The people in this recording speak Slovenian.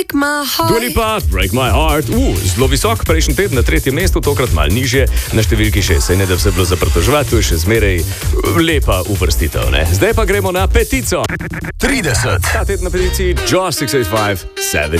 Dua Lipa, Break My Heart. Zelo visok, prejšnji teden na 3. mestu, tokrat malo nižje, na številki 6. Saj ne da se bilo zaprtoževati, to je še zmeraj lepa uvrstitev, ne? Zdaj pa gremo na petico. 30. Ta teden na peticiji Jaws 685 Savage